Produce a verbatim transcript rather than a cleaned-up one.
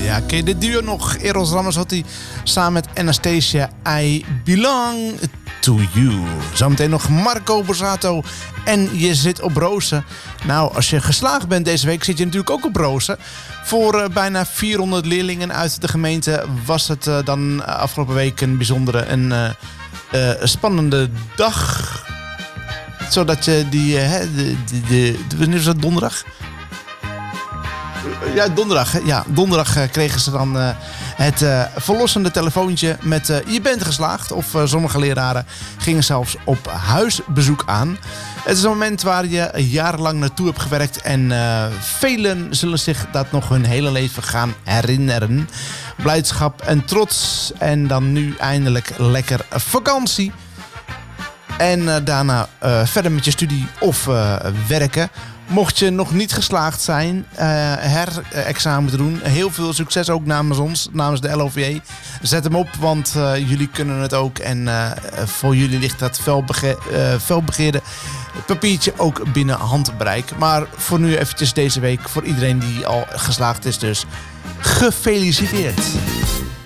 Ja, ken je dit duo nog? Eros Ramazzotti samen met Anastasia. I belong to you. Zometeen nog Marco Borsato en Je zit op rozen. Nou, als je geslaagd bent deze week zit je natuurlijk ook op rozen. Voor uh, bijna vierhonderd leerlingen uit de gemeente was het uh, dan afgelopen week een bijzondere en uh, uh, spannende dag. Zodat je die... Uh, de, de, de, de, wanneer was dat, donderdag? Ja, donderdag. Ja, donderdag uh, kregen ze dan uh, het uh, verlossende telefoontje met uh, je bent geslaagd. Of uh, sommige leraren gingen zelfs op huisbezoek aan. Het is een moment waar je jarenlang naartoe hebt gewerkt. En uh, velen zullen zich dat nog hun hele leven gaan herinneren. Blijdschap en trots. En dan nu eindelijk lekker vakantie. En uh, daarna uh, verder met je studie of uh, werken. Mocht je nog niet geslaagd zijn, uh, herexamen te doen. Heel veel succes ook namens ons, namens de L O V J. Zet hem op, want uh, jullie kunnen het ook. En uh, voor jullie ligt dat felbege- uh, felbegeerde papiertje ook binnen handbereik. Maar voor nu eventjes deze week, voor iedereen die al geslaagd is dus, gefeliciteerd.